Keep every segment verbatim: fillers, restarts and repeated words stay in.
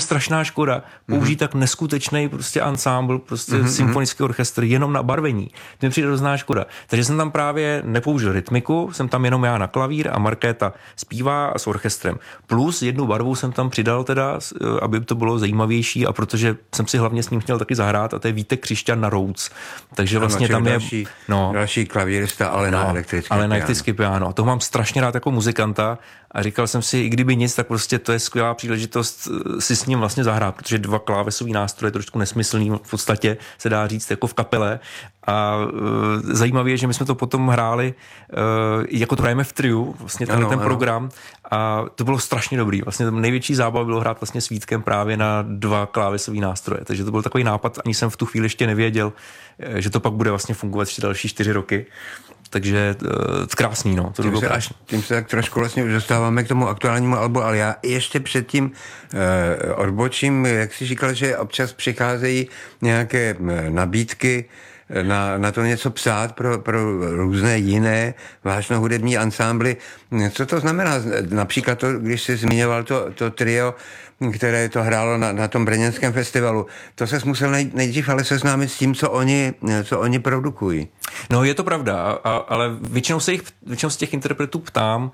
strašná škoda použít mm-hmm. tak neskutečný prostě ansámbl, prostě mm-hmm. symfonický orchestr jenom na barvení. To mi přijde hrozná škoda. Takže jsem tam právě nepoužil rytmiku, jsem tam jenom já na klavír a Markéta zpívá s orchestrem. Plus jednu barvu jsem tam přidal teda, aby to bylo zajímavější a protože jsem si hlavně s ním chtěl taky zahrát a to je Vítek Křišťan na Rhodes. Takže vlastně tam je další, no, další klavírista, ale no, na elektrický ale piano. na elektrický piano. A toho mám strašně rád jako muzikanta a říkal jsem si, i kdyby nic, tak prostě to je skvělá příležitost si s ním vlastně zahrát, protože dva klávesový nástroje, trošku nesmyslný, v podstatě se dá říct jako v kapele. A uh, zajímavé je, že my jsme to potom hráli, uh, jako to hrajeme v triu, vlastně tenhle ano, ten ano. program a to bylo strašně dobrý. Vlastně největší zábava bylo hrát vlastně s Vítkem právě na dva klávesový nástroje, takže to byl takový nápad, ani jsem v tu chvíli ještě nevěděl, že to pak bude vlastně fungovat ještě další čtyři roky. Takže uh, krásný, no. To tím, bylo se, krásný. tím se tak trošku vlastně už dostáváme k tomu aktuálnímu albu, ale já ještě předtím uh, odbočím, jak jsi říkal, že občas přicházejí nějaké nabídky na, na to něco psát pro, pro různé jiné vážné hudební ansámbly. Co to znamená? Například to, když jsi zmiňoval to, to trio, které to hrálo na, na tom brněnském festivalu. To ses musel nej, nejdřív ale seznámit s tím, co oni, co oni produkují. No je to pravda, a, ale většinou se, jich, většinou z těch interpretů ptám,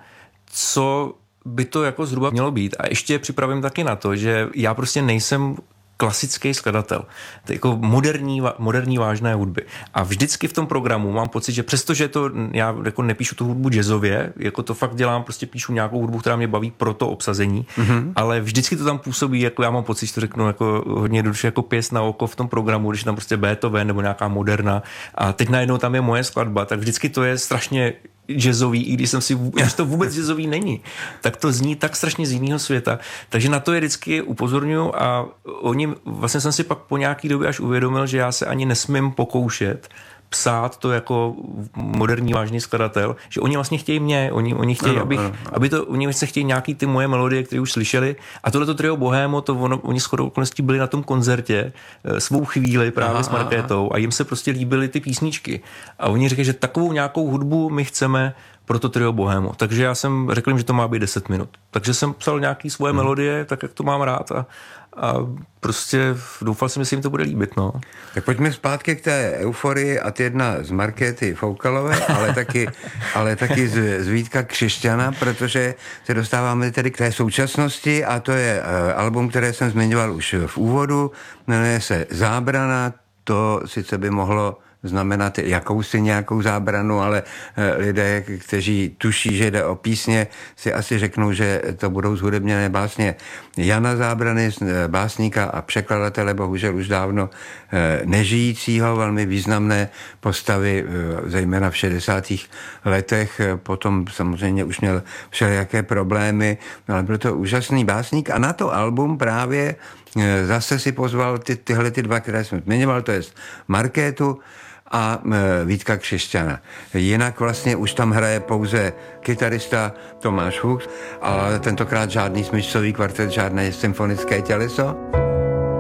co by to jako zhruba mělo být. A ještě připravím taky na to, že já prostě nejsem klasický skladatel. To je jako moderní, moderní vážné hudby. A vždycky v tom programu mám pocit, že přestože to já jako nepíšu tu hudbu jazzově, jako to fakt dělám, prostě píšu nějakou hudbu, která mě baví pro to obsazení, mm-hmm. ale vždycky to tam působí, jako já mám pocit, že to řeknu jako hodně jednoduše jako pěst na oko v tom programu, když je tam prostě Beethoven nebo nějaká moderna a teď najednou tam je moje skladba, tak vždycky to je strašně jazzový, i když jsem si, když to vůbec jazzový není, tak to zní tak strašně z jiného světa. Takže na to je vždycky upozorňuji a oni, vlastně jsem si pak po nějaký době až uvědomil, že já se ani nesmím pokoušet psát to jako moderní vážný skladatel, že oni vlastně chtějí mě, oni, oni chtějí, no, abych, no, no. aby to, oni se chtějí nějaký ty moje melodie, které už slyšeli a tohleto trio Bohémo, to ono, oni shodou okolností byli na tom koncertě svou chvíli právě aha, s Markétou a jim se prostě líbily ty písničky a oni říkají, že takovou nějakou hudbu my chceme pro to trio Bohémo. Takže já jsem řekl jim, že to má být deset minut. Takže jsem psal nějaký svoje hmm. melodie, tak jak to mám rád a, a prostě doufal jsem, že se jim to bude líbit. No. Tak pojďme zpátky k té euforii a ty jedna z Markéty Foukalové, ale taky, ale taky z, z Vítka Křišťana, protože se dostáváme tedy k té současnosti a to je uh, album, které jsem zmiňoval už v úvodu, jmenuje se Zábrana, to sice by mohlo znamenat jakousi nějakou zábranu, ale lidé, kteří tuší, že jde o písně, si asi řeknou, že to budou zhudebněné básně Jana Zábrany, básníka a překladatele, bohužel už dávno nežijícího, velmi významné postavy, zejména v šedesátých letech, potom samozřejmě už měl všelijaké problémy, ale byl to úžasný básník a na to album právě zase si pozval ty, tyhle ty dva, které jsem zmiňoval, to je Markétu a Vítka Křišťana. Jinak vlastně už tam hraje pouze kytarista Tomáš Fuchs, ale tentokrát žádný smyčcový kvartet, žádné symfonické těleso.